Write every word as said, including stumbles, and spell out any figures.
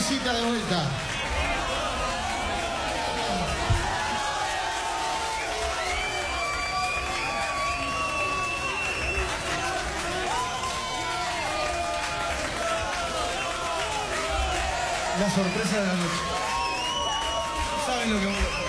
visita de vuelta. La sorpresa de la noche. ¿Saben lo que...